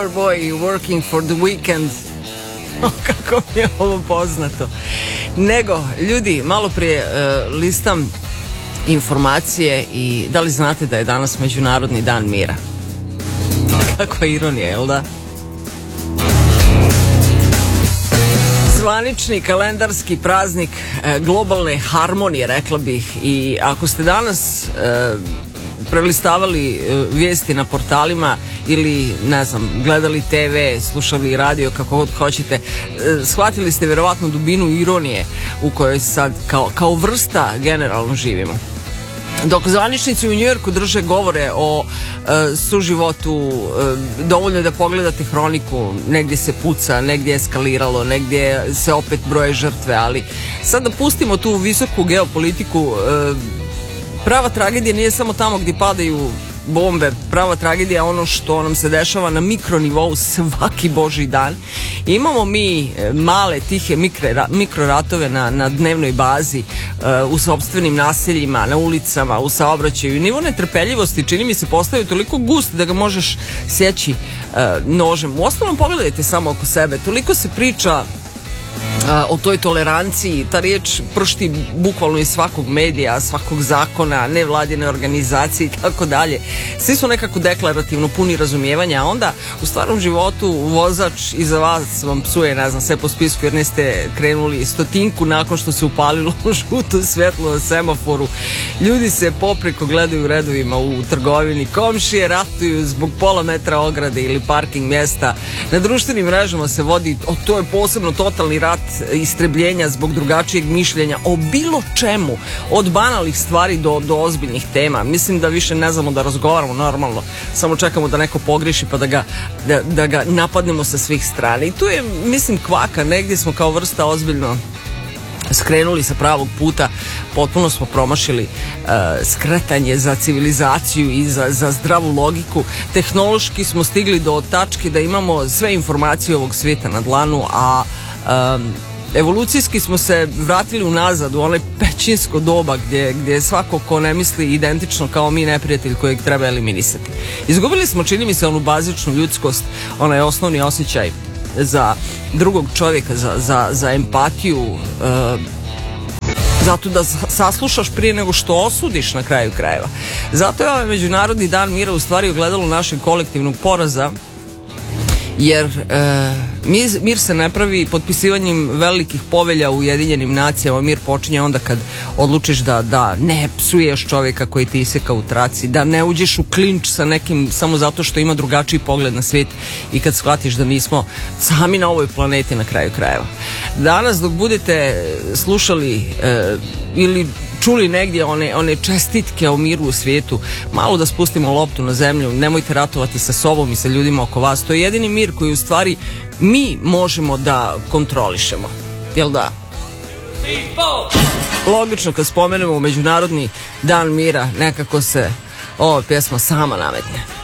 Loverboy working for the weekend. Kako mi je ovo poznato. Nego, ljudi, malo prije listam informacije i da li znate da je danas Međunarodni dan mira? Kakva ironija, jel da? Zvanični kalendarski praznik globalne harmonije, rekla bih. I ako ste danas prelistavali vijesti na portalima ili, ne znam, gledali TV, slušali radio, kako god hoćete, shvatili ste vjerovatno dubinu ironije u kojoj sad kao vrsta generalno živimo. Dok zvaničnici u Njujorku drže govore o suživotu, dovoljno je da pogledate hroniku, negdje se puca, negdje je eskaliralo, negdje se opet broje žrtve, ali sad da pustimo tu visoku geopolitiku, prava tragedija nije samo tamo gdje padaju bombe, prava tragedija je ono što nam se dešava na mikronivou svaki božji dan. Imamo mi male, tihe mikroratove na dnevnoj bazi, u sopstvenim naseljima, na ulicama, u saobraćaju. Nivo netrpeljivosti čini mi se postaju toliko gust da ga možeš sjeći nožem. Uostalom, pogledajte samo oko sebe, toliko se priča o toj toleranciji, ta riječ pršti bukvalno iz svakog medija, svakog zakona, nevladine organizacije i tako dalje. Svi su nekako deklarativno puni razumijevanja, a onda u stvarnom životu vozač iza vas vam psuje, ne znam, sve po spisku jer niste krenuli 100 nakon što se upalilo žuto svjetlo na semaforu. Ljudi se popreko gledaju u redovima u trgovini, komšije ratuju zbog pola metra ograde ili parking mjesta. Na društvenim mrežama se vodi, to je posebno totalni rat istrebljenja zbog drugačijeg mišljenja o bilo čemu, od banalnih stvari do ozbiljnih tema. Mislim da više ne znamo da razgovaramo normalno, samo čekamo da neko pogriši pa da ga napadnemo sa svih strana. I tu je, mislim, kvaka, negdje smo kao vrsta ozbiljno skrenuli sa pravog puta, potpuno smo promašili skretanje za civilizaciju i za zdravu logiku. Tehnološki smo stigli do tačke da imamo sve informacije ovog svijeta na dlanu, a evolucijski smo se vratili unazad u onaj pećinsko doba gdje je svako ko ne misli identično kao mi neprijatelj kojeg treba eliminisati. Izgubili smo, čini mi se, onu bazičnu ljudskost, onaj osnovni osjećaj za drugog čovjeka, za empatiju, zato da saslušaš prije nego što osudiš na kraju krajeva. Zato je ovaj Međunarodni dan mira u stvari ogledalo našeg kolektivnog poraza, jer mir se ne pravi potpisivanjem velikih povelja u Ujedinjenim nacijama. Mir počinje onda kad odlučiš da ne psuješ čovjeka koji ti iseka u traci, da ne uđeš u klinč sa nekim samo zato što ima drugačiji pogled na svijet i kad shvatiš da nismo sami na ovoj planeti na kraju krajeva. Danas dok budete slušali ili čuli negdje one čestitke o miru u svijetu, malo da spustimo loptu na zemlju, nemojte ratovati sa sobom i sa ljudima oko vas. To je jedini mir koji u stvari mi možemo da kontrolišemo. Jel da? Logično, kad spomenemo Međunarodni dan mira, nekako se ova pjesma sama nametne.